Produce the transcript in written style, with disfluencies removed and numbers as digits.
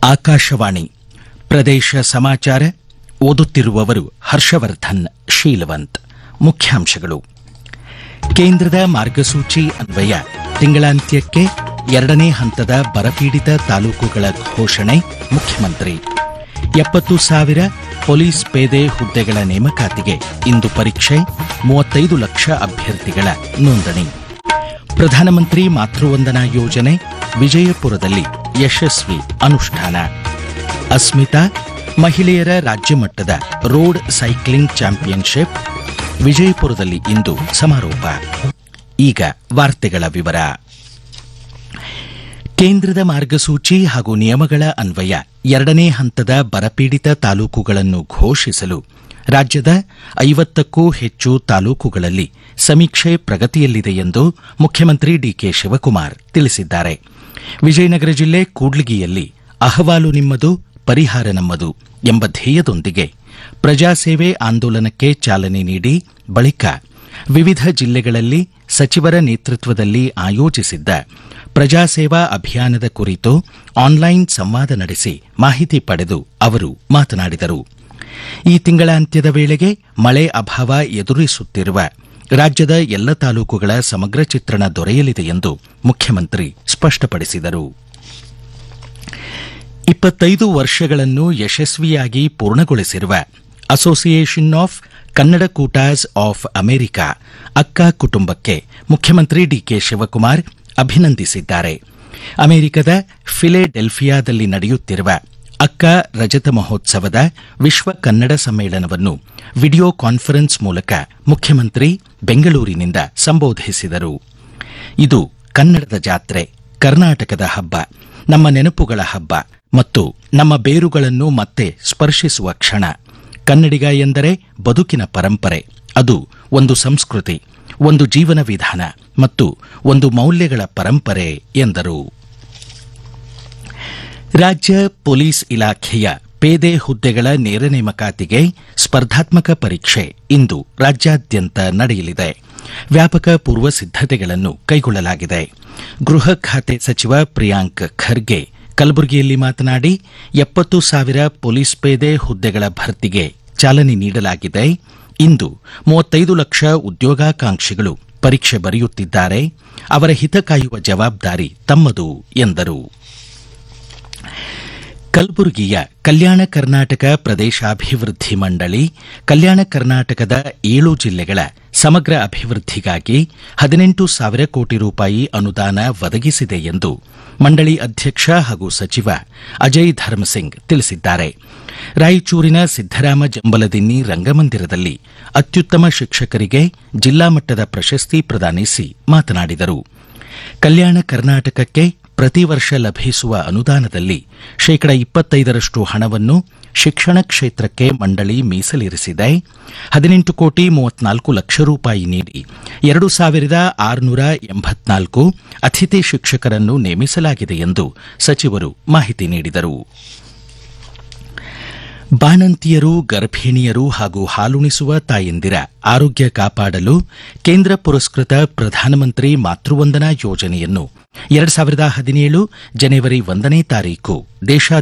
ಆಕಾಶವಾಣಿ ಪ್ರದೇಶ ಸಮಾಚಾರ ಓದುತ್ತಿರುವವರು ಹರ್ಷವರ್ಧನ್ ಶೀಲವಂತ್. ಮುಖ್ಯಾಂಶಗಳು. ಕೇಂದ್ರದ ಮಾರ್ಗಸೂಚಿ ಅನ್ವಯ ತಿಂಗಳಾಂತ್ಯಕ್ಕೆ 2ನೇ ಹಂತದ ಬರಪೀಡಿತ ತಾಲೂಕುಗಳ ಘೋಷಣೆ. ಮುಖ್ಯಮಂತ್ರಿ 70,000 ಪೊಲೀಸ್ ಪೇದೆ ಹುದ್ದೆಗಳ ನೇಮಕಾತಿಗೆ ಇಂದು ಪರೀಕ್ಷೆ. 35 ಲಕ್ಷ ಅಭ್ಯರ್ಥಿಗಳ ನೋಂದಣಿ. ಪ್ರಧಾನಮಂತ್ರಿ ಮಾತೃವಂದನಾ ಯೋಜನೆ ವಿಜಯಪುರದಲ್ಲಿ ಯಶಸ್ವಿ ಅನುಷ್ಠಾನ. ಅಸ್ಮಿತಾ ಮಹಿಳೆಯರ ರಾಜ್ಯಮಟ್ಟದ ರೋಡ್ ಸೈಕ್ಲಿಂಗ್ ಚಾಂಪಿಯನ್ಶಿಪ್ ವಿಜಯಪುರದಲ್ಲಿ ಇಂದು ಸಮಾರೋಪ. ಈಗ ವಾರ್ತೆಗಳ ವಿವರ. ಕೇಂದ್ರದ ಮಾರ್ಗಸೂಚಿ ಹಾಗೂ ನಿಯಮಗಳ ಅನ್ವಯ 2ನೇ ಹಂತದ ಬರಪೀಡಿತ ತಾಲೂಕುಗಳನ್ನು ಘೋಷಿಸಲು ರಾಜ್ಯದ 50ಕ್ಕೂ ಹೆಚ್ಚು ತಾಲೂಕುಗಳಲ್ಲಿ ಸಮೀಕ್ಷೆ ಪ್ರಗತಿಯಲ್ಲಿದೆ ಎಂದು ಮುಖ್ಯಮಂತ್ರಿ ಡಿಕೆ ಶಿವಕುಮಾರ್ ತಿಳಿಸಿದ್ದಾರೆ. ವಿಜಯನಗರ ಜಿಲ್ಲೆ ಕೂಡ್ಲಿಗಿಯಲ್ಲಿ ಅಹವಾಲು ನಿಮ್ಮದು ಪರಿಹಾರ ನಮ್ಮದು ಎಂಬ ಧ್ಯೇಯದೊಂದಿಗೆ ಪ್ರಜಾಸೇವೆ ಆಂದೋಲನಕ್ಕೆ ಚಾಲನೆ ನೀಡಿ ಬಳಿಕ ವಿವಿಧ ಜಿಲ್ಲೆಗಳಲ್ಲಿ ಸಚಿವರ ನೇತೃತ್ವದಲ್ಲಿ ಆಯೋಜಿಸಿದ್ದ ಪ್ರಜಾಸೇವಾ ಅಭಿಯಾನದ ಕುರಿತು ಆನ್ಲೈನ್ ಸಂವಾದ ನಡೆಸಿ ಮಾಹಿತಿ ಪಡೆದು ಅವರು ಮಾತನಾಡಿದರು. ಈ ತಿಂಗಳಾಂತ್ಯದ ವೇಳೆಗೆ ಮಳೆ ಅಭಾವ ಎದುರಿಸುತ್ತಿರುವ ರಾಜ್ಯದ ಎಲ್ಲ ತಾಲೂಕುಗಳ ಸಮಗ್ರ ಚಿತ್ರಣ ದೊರೆಯಲಿದೆ ಎಂದು ಮುಖ್ಯಮಂತ್ರಿ ಸ್ಪಷ್ಟಪಡಿಸಿದರು. 25 ವರ್ಷಗಳನ್ನು ಯಶಸ್ವಿಯಾಗಿ ಪೂರ್ಣಗೊಳಿಸಿರುವ association of Kannada ಕೂಟಾಸ್ of America ಅಕ್ಕ ಕುಟುಂಬಕ್ಕೆ ಮುಖ್ಯಮಂತ್ರಿ ಡಿಕೆ ಶಿವಕುಮಾರ್ ಅಭಿನಂದಿಸಿದ್ದಾರೆ. ಅಮೆರಿಕದ ಫಿಲೆಡೆಲ್ಫಿಯಾದಲ್ಲಿ ನಡೆಯುತ್ತಿರುವ ಅಕ್ಕ ರಜತ ಮಹೋತ್ಸವದ ವಿಶ್ವ ಕನ್ನಡ ಸಮ್ಮೇಳನವನ್ನು ವಿಡಿಯೋ ಕಾನ್ಫರೆನ್ಸ್ ಮೂಲಕ ಮುಖ್ಯಮಂತ್ರಿ ಬೆಂಗಳೂರಿನಿಂದ ಸಂಬೋಧಿಸಿದರು. ಇದು ಕನ್ನಡದ ಜಾತ್ರೆ, ಕರ್ನಾಟಕದ ಹಬ್ಬ, ನಮ್ಮ ನೆನಪುಗಳ ಹಬ್ಬ ಮತ್ತು ನಮ್ಮ ಬೇರುಗಳನ್ನು ಮತ್ತೆ ಸ್ಪರ್ಶಿಸುವ ಕ್ಷಣ. ಕನ್ನಡಿಗ ಎಂದರೆ ಬದುಕಿನ ಪರಂಪರೆ, ಅದು ಒಂದು ಸಂಸ್ಕೃತಿ, ಒಂದು ಜೀವನ ವಿಧಾನ ಮತ್ತು ಒಂದು ಮೌಲ್ಯಗಳ ಪರಂಪರೆ ಎಂದರು. ರಾಜ್ಯ ಪೊಲೀಸ್ ಇಲಾಖೆಯ ಪೇದೆ ಹುದ್ದೆಗಳ ನೇರ ನೇಮಕಾತಿಗೆ ಸ್ಪರ್ಧಾತ್ಮಕ ಪರೀಕ್ಷೆ ಇಂದು ರಾಜ್ಯಾದ್ಯಂತ ನಡೆಯಲಿದೆ. ವ್ಯಾಪಕ ಪೂರ್ವ ಸಿದ್ದತೆಗಳನ್ನು ಕೈಗೊಳ್ಳಲಾಗಿದೆ. ಗೃಹ ಖಾತೆ ಸಚಿವ ಪ್ರಿಯಾಂಕ್ ಖರ್ಗೆ ಕಲಬುರಗಿಯಲ್ಲಿ ಮಾತನಾಡಿ 70,000 ಪೊಲೀಸ್ ಪೇದೆ ಹುದ್ದೆಗಳ ಭರ್ತಿಗೆ ಚಾಲನೆ ನೀಡಲಾಗಿದೆ. ಇಂದು 35 ಲಕ್ಷ ಉದ್ಯೋಗಾಕಾಂಕ್ಷಿಗಳು ಪರೀಕ್ಷೆ ಬರೆಯುತ್ತಿದ್ದಾರೆ. ಅವರ ಹಿತ ಕಾಯುವ ಜವಾಬ್ದಾರಿ ತಮ್ಮದು ಎಂದರು. ಕಲಬುರಗಿಯ ಕಲ್ಯಾಣ ಕರ್ನಾಟಕ ಪ್ರದೇಶಾಭಿವೃದ್ಧಿ ಮಂಡಳಿ ಕಲ್ಯಾಣ ಕರ್ನಾಟಕದ 7 ಜಿಲ್ಲೆಗಳ ಸಮಗ್ರ ಅಭಿವೃದ್ಧಿಗಾಗಿ 18,000 ಕೋಟಿ ರೂಪಾಯಿ ಅನುದಾನ ಒದಗಿಸಿದೆ ಎಂದು ಮಂಡಳಿ ಅಧ್ಯಕ್ಷ ಹಾಗೂ ಸಚಿವ ಅಜಯ್ ಧರ್ಮಸಿಂಗ್ ತಿಳಿಸಿದ್ದಾರೆ. ರಾಯಚೂರಿನ ಸಿದ್ದರಾಮ ಜಂಬಲದಿನ್ನಿ ರಂಗಮಂದಿರದಲ್ಲಿ ಅತ್ಯುತ್ತಮ ಶಿಕ್ಷಕರಿಗೆ ಜಿಲ್ಲಾ ಮಟ್ಟದ ಪ್ರಶಸ್ತಿ ಪ್ರದಾನಿಸಿ ಮಾತನಾಡಿದರು. ಕಲ್ಯಾಣ ಕರ್ನಾಟಕಕ್ಕೆ ಪ್ರತಿ ವರ್ಷ ಲಭಿಸುವ ಅನುದಾನದಲ್ಲಿ 25% ಹಣವನ್ನು ಶಿಕ್ಷಣ ಕ್ಷೇತ್ರಕ್ಕೆ ಮಂಡಳಿ ಮೀಸಲಿರಿಸಿದೆ. 18 ಕೋಟಿ 34 ಲಕ್ಷ ರೂಪಾಯಿ ನೀಡಿ 2,684 ಅತಿಥಿ ಶಿಕ್ಷಕರನ್ನು ನೇಮಿಸಲಾಗಿದೆ ಎಂದು ಸಚಿವರು ಮಾಹಿತಿ ನೀಡಿದರು. ಬಾಣಂತಿಯರು, ಗರ್ಭಿಣಿಯರು ಹಾಗೂ ಹಾಲುಣಿಸುವ ತಾಯಂದಿರ ಆರೋಗ್ಯ ಕಾಪಾಡಲು ಕೇಂದ್ರ ಪುರಸ್ಕೃತ ಪ್ರಧಾನಮಂತ್ರಿ ಮಾತೃವಂದನಾ ಯೋಜನೆಯನ್ನು 2017 ಜನವರಿ 1ನೇ ತಾರೀಖು